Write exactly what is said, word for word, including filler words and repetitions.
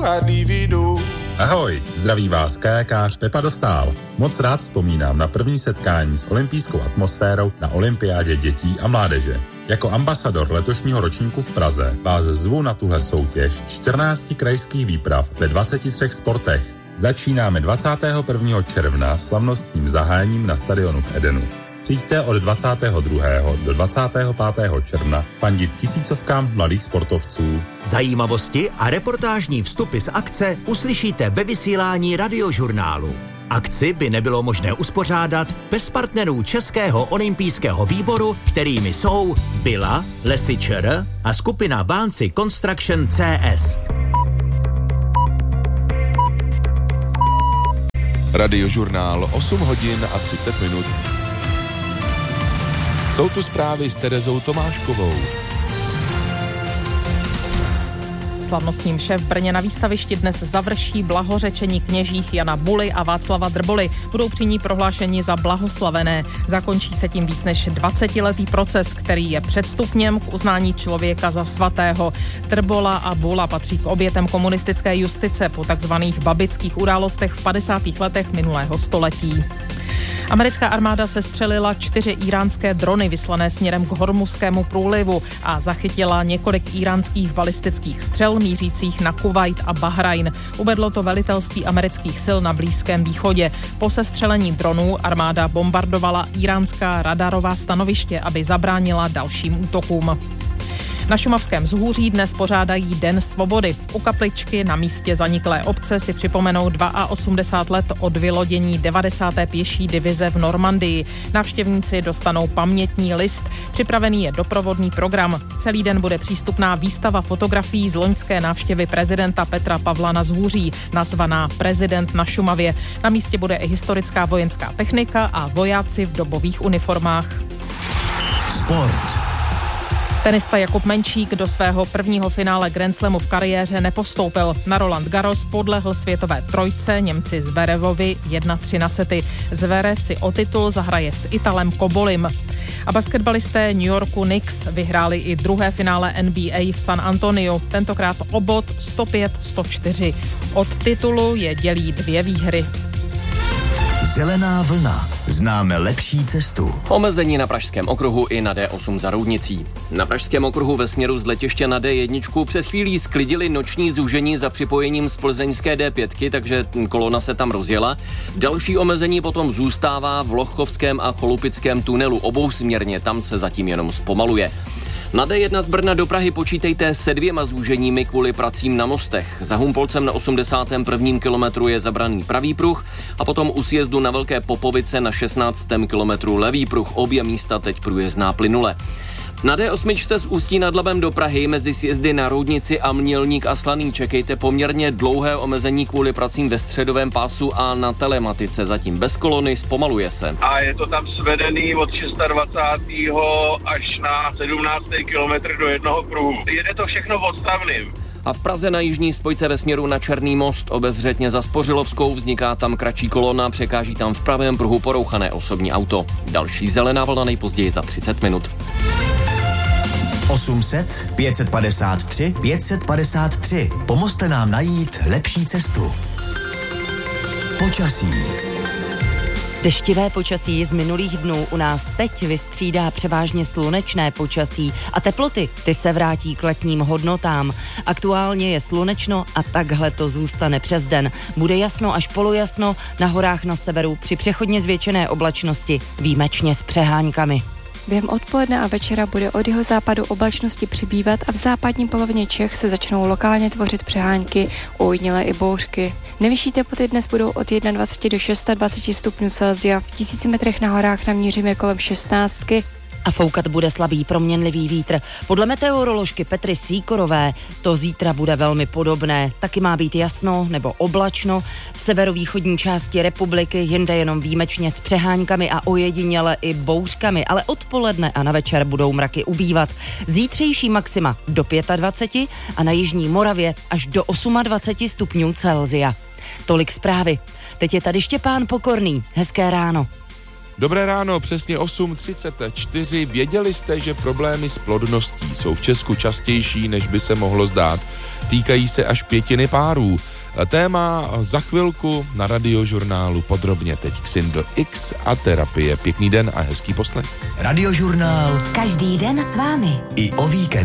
I'd leave it all. Ahoj, zdraví vás kajakář Pepa Dostál. Moc rád vzpomínám na první setkání s olympijskou atmosférou na olympiádě dětí a mládeže. Jako ambasador letošního ročníku v Praze vás zvu na tuhle soutěž čtrnácti krajských výprav ve dvaceti třech sportech. Začínáme dvacátého prvního června slavnostním zahájením na stadionu v Edenu. Přijďte od dvacátého druhého do dvacátého pátého června fandit tisícovkám mladých sportovců. Zajímavosti a reportážní vstupy z akce uslyšíte ve vysílání Radiožurnálu. Akci by nebylo možné uspořádat bez partnerů Českého olympijského výboru, kterými jsou Bila, Lesy ČR a skupina Vánci Construction C S. Radiožurnál osm hodin a třicet minut. Jsou tu zprávy s Terezou Tomáškovou. Slavnostní mše v Brně na výstavišti dnes završí blahořečení kněžích Jana Buly a Václava Drboly. Budou při ní prohlášeni za blahoslavené. Zakončí se tím víc než dvacetiletý proces, který je předstupněm k uznání člověka za svatého. Drbola a Bula patří k obětem komunistické justice po takzvaných babických událostech v padesátých letech minulého století. Americká armáda sestřelila čtyři íránské drony vyslané směrem k Hormuzskému průlivu a zachytila několik íránských balistických střel mířících na Kuvajt a Bahrajn. Uvedlo to velitelství amerických sil na Blízkém východě. Po sestřelení dronů armáda bombardovala iránská radarová stanoviště, aby zabránila dalším útokům. Na šumavském Vzhůří dnes pořádají Den svobody. U kapličky na místě zaniklé obce si připomenou osmdesát dva let od vylodění devadesáté pěší divize v Normandii. Navštěvníci dostanou pamětní list. Připravený je doprovodný program. Celý den bude přístupná výstava fotografií z loňské návštěvy prezidenta Petra Pavla na Vzhůří, nazvaná Prezident na Šumavě. Na místě bude i historická vojenská technika a vojáci v dobových uniformách. Sport. Tenista Jakub Menčík do svého prvního finále Grand Slamu v kariéře nepostoupil. Na Roland Garros podlehl světové trojce Němci Zverevovi jedna tři na sety. Zverev si o titul zahraje s Italem Kobolim. A basketbalisté New Yorku Knicks vyhráli i druhé finále N B A v San Antoniu. Tentokrát o bod sto pět sto čtyři. Od titulu je dělí dvě výhry. Zelená vlna. Známe lepší cestu. Omezení na Pražském okruhu i na D osm za Roudnicí. Na Pražském okruhu ve směru z letiště na D jedna před chvílí sklidili noční zúžení za připojením z plzeňské D pět, takže kolona se tam rozjela. Další omezení potom zůstává v Lochkovském a Cholupickém tunelu obousměrně, tam se zatím jenom zpomaluje. Na D jedna z Brna do Prahy počítejte se dvěma zúženími kvůli pracím na mostech. Za Humpolcem na osmdesátém prvním kilometru je zabraný pravý pruh a potom u sjezdu na Velké Popovice na šestnáctém kilometru levý pruh. Obě místa teď průjezdná plynule. Na D osm z Ústí nad Labem do Prahy mezi sjezdy na Roudnici a Mělník a Slaný čekejte poměrně dlouhé omezení kvůli pracím ve středovém pásu a na telematice. Zatím bez kolony, zpomaluje se. A je to tam svedený od dvacátého šestého až na sedmnáctý kilometr do jednoho pruhu. Jede to všechno odstavným. A v Praze na jižní spojce ve směru na Černý most obezřetně za Spořilovskou vzniká tam kratší kolona, překáží tam v pravém pruhu porouchané osobní auto. Další zelená vlna nejpozději za třicet minut. osm set pět set padesát tři pět set padesát tři. Pomozte nám najít lepší cestu. Počasí. Deštivé počasí z minulých dnů u nás teď vystřídá převážně slunečné počasí a teploty, ty se vrátí k letním hodnotám. Aktuálně je slunečno a takhle to zůstane přes den. Bude jasno až polojasno, na horách na severu při přechodně zvětšené oblačnosti, výjimečně s přeháňkami. Během odpoledne a večera bude od jihozápadu oblačnosti přibývat a v západní polovině Čech se začnou lokálně tvořit přehánky, ojedinělé i bouřky. Nejvyšší teploty dnes budou od dvacet jedna do dvacet šest stupňů Celsia, v tisíci metrech na horách naměříme kolem šestnáctky. A foukat bude slabý proměnlivý vítr. Podle meteoroložky Petry Sýkorové to zítra bude velmi podobné. Taky má být jasno nebo oblačno. V severovýchodní části republiky jinde jenom výjimečně s přeháňkami a ojediněle i bouřkami, ale odpoledne a na večer budou mraky ubývat. Zítřejší maxima do dvacet pět a na jižní Moravě až do dvacet osm stupňů Celsia. Tolik zprávy. Teď je tady Štěpán Pokorný. Hezké ráno. Dobré ráno, přesně osm třicet čtyři. Věděli jste, že problémy s plodností jsou v Česku častější, než by se mohlo zdát. Týkají se až pětiny párů. Téma za chvilku na Radiožurnálu podrobně. Teď Xindl X a terapie. Pěkný den a hezký poslech. Radiožurnál. Každý den s vámi. I o víkendu.